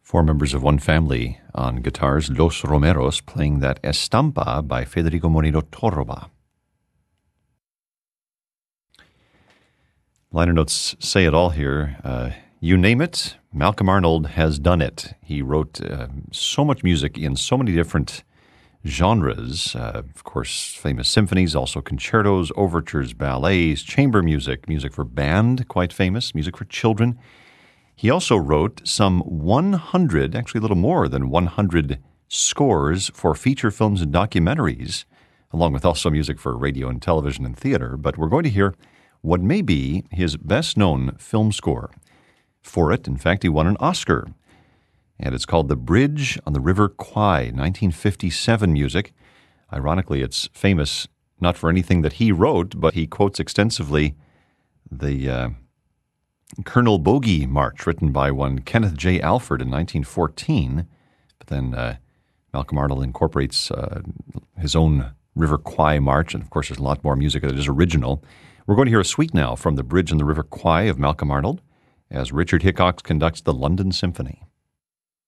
Four members of one family on guitars, Los Romeros, playing that Estampa by Federico Moreno Torroba. Liner notes say it all here. You name it, Malcolm Arnold has done it. He wrote so much music in so many different genres. Of course, famous symphonies, also concertos, overtures, ballets, chamber music, music for band, quite famous, music for children. He also wrote some 100, actually a little more than 100 scores for feature films and documentaries, along with also music for radio and television and theater. But we're going to hear what may be his best-known film score. For it, in fact, he won an Oscar, and it's called The Bridge on the River Kwai, 1957 music. Ironically, it's famous not for anything that he wrote, but he quotes extensively the Colonel Bogey March, written by one Kenneth J. Alford in 1914. But then Malcolm Arnold incorporates his own River Kwai March, and of course there's a lot more music that is original. We're going to hear a suite now from The Bridge on the River Kwai of Malcolm Arnold as Richard Hickox conducts the London Symphony.